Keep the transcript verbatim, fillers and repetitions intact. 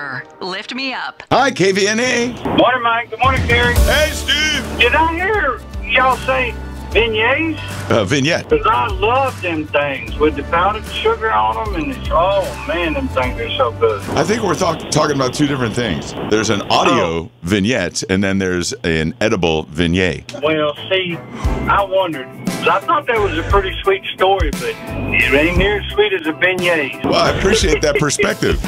Hummer. Lift me up. Hi, K V N A. Morning, Mike. Good morning, Gary. Hey, Steve. Did I hear y'all say beignets? Uh, vignette. Because I love them things with the powdered sugar on them, and it's, oh, man, them things are so good. I think we're talk- talking about two different things. There's an audio Oh. vignette, and then there's an edible vignette. Well, see, I wondered. 'Cause I thought that was a pretty sweet story, but it ain't near as sweet as a beignet. Well, I appreciate that perspective.